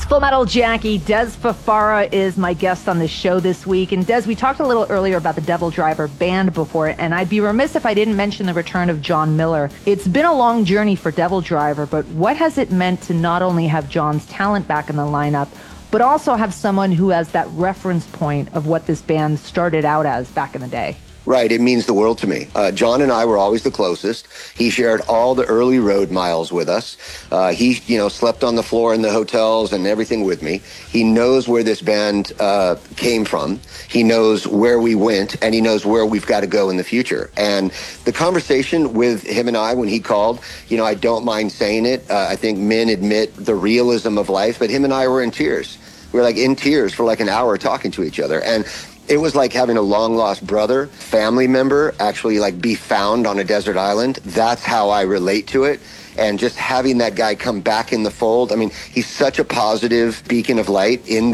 Full Metal Jackie, Des Fafara is my guest on the show this week. And Des, we talked a little earlier about the Devil Driver band before, and I'd be remiss if I didn't mention the return of John Miller. It's been a long journey for Devil Driver, but what has it meant to not only have John's talent back in the lineup, but also have someone who has that reference point of what this band started out as back in the day? Right, it means the world to me. John and I were always the closest. He shared all the early road miles with us. He, slept on the floor in the hotels and everything with me. He knows where this band came from. He knows where we went, and he knows where we've got to go in the future. And the conversation with him and I when he called, I don't mind saying it. I think men admit the realism of life, but him and I were in tears. We were like in tears for like an hour talking to each other. And it was like having a long-lost brother, family member, actually like be found on a desert island. That's how I relate to it. And just having that guy come back in the fold. I mean, he's such a positive beacon of light in